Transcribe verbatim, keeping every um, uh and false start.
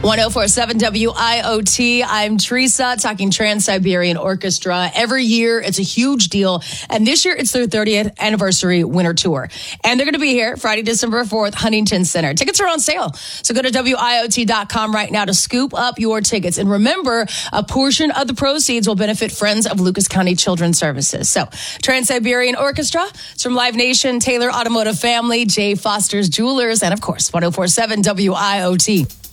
ten forty-seven W I O T. I'm Teresa, talking Trans-Siberian Orchestra. Every year, it's a huge deal. And this year, it's their thirtieth anniversary winter tour. And they're going to be here Friday, December fourth, Huntington Center. Tickets are on sale. So go to W I O T dot com right now to scoop up your tickets. And remember, a portion of the proceeds will benefit Friends of Lucas County Children's Services. So Trans-Siberian Orchestra, it's from Live Nation, Taylor Automotive Family, J. Foster's Jewelers, and of course, ten forty-seven W I O T.